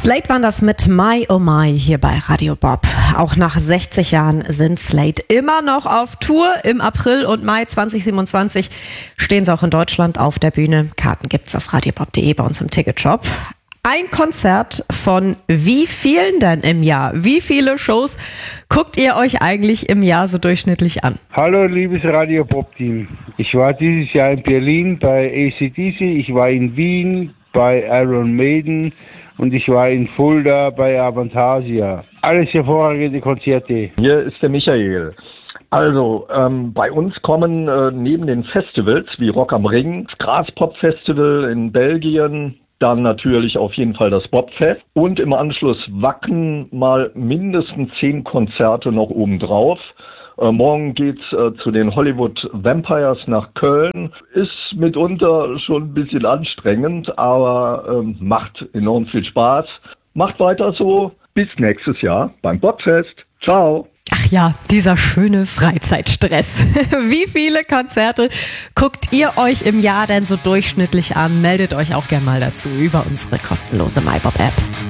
Slate waren das mit My Oh My hier bei Radio Bob. Auch nach 60 Jahren sind Slate immer noch auf Tour. Im April und Mai 2027 stehen sie auch in Deutschland auf der Bühne. Karten gibt's auf radiobob.de bei uns im Ticketshop. Ein Konzert von wie vielen denn im Jahr? Wie viele Shows guckt ihr euch eigentlich im Jahr so durchschnittlich an? Hallo liebes Radio Bob Team. Ich war dieses Jahr in Berlin bei AC/DC, ich war in Wien bei Iron Maiden und ich war in Fulda bei Avantasia. Alles hervorragende Konzerte. Hier ist der Michael. Also, bei uns kommen neben den Festivals wie Rock am Ring, das Graspop Festival in Belgien, dann natürlich auf jeden Fall das Bobfest und im Anschluss Wacken mal mindestens 10 Konzerte noch obendrauf. Morgen geht's zu den Hollywood Vampires nach Köln. Ist mitunter schon ein bisschen anstrengend, aber macht enorm viel Spaß. Macht weiter so. Bis nächstes Jahr beim Bobfest. Ciao. Ach ja, dieser schöne Freizeitstress. Wie viele Konzerte guckt ihr euch im Jahr denn so durchschnittlich an? Meldet euch auch gerne mal dazu über unsere kostenlose MyBob-App.